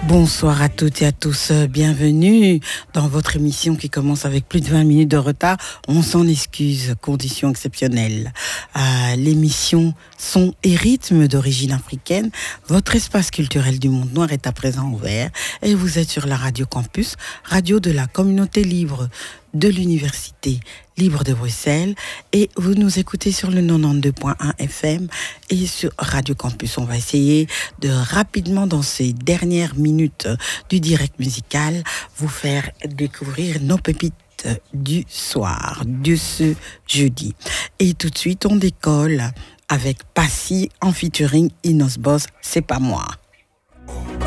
Bonsoir à toutes et à tous, bienvenue dans votre émission qui commence avec plus de 20 minutes de retard. On s'en excuse, conditions exceptionnelles. L'émission Son et rythme d'origine africaine, votre espace culturel du monde noir est à présent ouvert et vous êtes sur la Radio Campus, radio de la communauté libre de l'Université libre de Bruxelles, et vous nous écoutez sur le 92.1 FM et sur Radio Campus. On va essayer de rapidement, dans ces dernières minutes du direct musical, vous faire découvrir nos pépites du soir, de ce jeudi. Et tout de suite, on décolle avec Passy en featuring Inos Boss, C'est pas moi.